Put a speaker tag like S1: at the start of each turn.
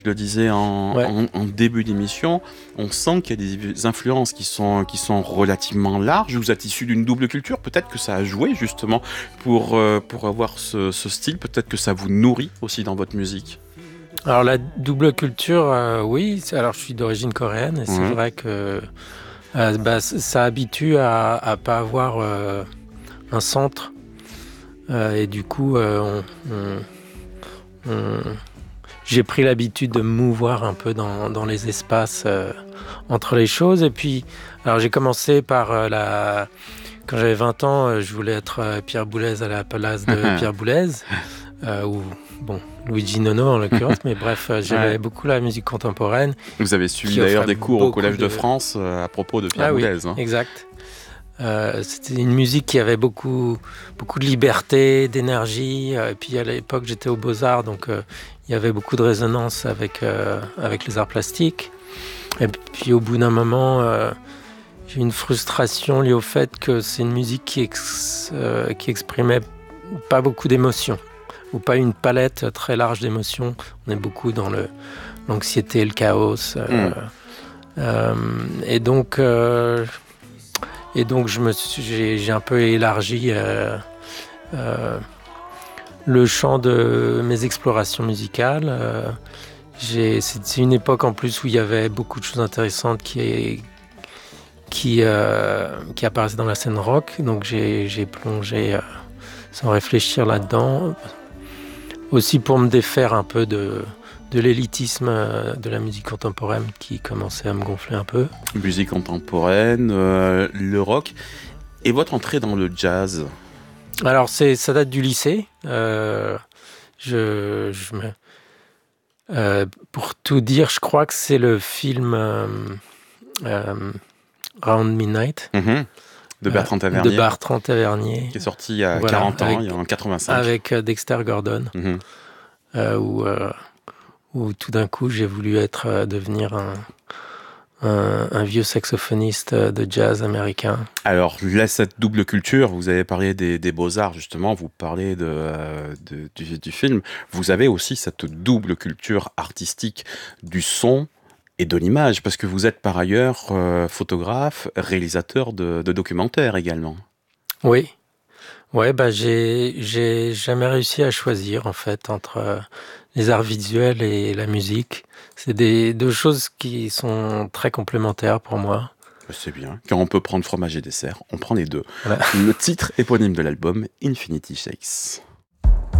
S1: Je le disais
S2: Ouais.
S1: en début d'émission, on sent qu'il y a des influences qui sont relativement larges. Vous êtes issu d'une double culture, peut-être que ça a joué justement pour avoir ce style, peut-être que ça vous nourrit aussi dans votre musique.
S2: Alors la double culture, oui. Alors je suis d'origine coréenne et c'est
S1: Mhm.
S2: vrai que ça habitue à pas avoir un centre. Et du coup, on- j'ai pris l'habitude de me mouvoir un peu dans les espaces entre les choses. Et puis, alors j'ai commencé par quand j'avais 20 ans, je voulais être Pierre Boulez à la place de Pierre Boulez, ou bon, Luigi Nono en l'occurrence, mais bref,
S1: Ouais.
S2: j'aimais beaucoup la musique contemporaine
S1: Vous avez suivi
S2: qui
S1: d'ailleurs
S2: offrait
S1: des cours au
S2: beaucoup
S1: Collège de
S2: de...
S1: France à propos de Pierre
S2: Ah oui,
S1: Boulez, hein.
S2: exact. C'était une musique qui avait beaucoup de liberté, d'énergie. Et puis à l'époque, j'étais aux Beaux-Arts, donc il y avait beaucoup de résonance avec les arts plastiques. Et puis au bout d'un moment, j'ai eu une frustration liée au fait que c'est une musique qui exprimait pas beaucoup d'émotions, ou pas une palette très large d'émotions. On est beaucoup dans l'anxiété, le chaos.
S1: Hmm.
S2: Euh, et donc, euh, et donc j'ai un peu élargi euh, le champ de mes explorations musicales. C'est une époque en plus où il y avait beaucoup de choses intéressantes qui apparaissaient dans la scène rock. Donc j'ai plongé sans réfléchir là-dedans. Aussi pour me défaire un peu de l'élitisme de la musique contemporaine qui commençait à me gonfler un peu.
S1: Musique contemporaine, le rock. Et votre entrée dans le jazz?
S2: Alors ça date du lycée. Je me, pour tout dire, je crois que c'est le film euh, Round Midnight
S1: Mhm. De Bertrand
S2: de
S1: Tavernier,
S2: Bertrand Tavernier.
S1: qui est sorti il y a
S2: Voilà,
S1: 40 ans, il y a en 85.
S2: avec Dexter Gordon,
S1: Mhm.
S2: euh, où, euh, où tout d'un coup j'ai voulu devenir un vieux saxophoniste de jazz américain.
S1: Alors, là, cette double culture, vous avez parlé des beaux-arts, justement, vous parlez du film. Vous avez aussi cette double culture artistique du son et de l'image, parce que vous êtes par ailleurs photographe, réalisateur de documentaires également.
S2: Oui, ouais, bah j'ai jamais réussi à choisir en fait entre les arts visuels et la musique. C'est deux choses qui sont très complémentaires pour moi.
S1: C'est bien. Quand on peut prendre fromage et dessert, on prend les deux.
S2: Voilà.
S1: Le titre éponyme de l'album, Infinity Shakes.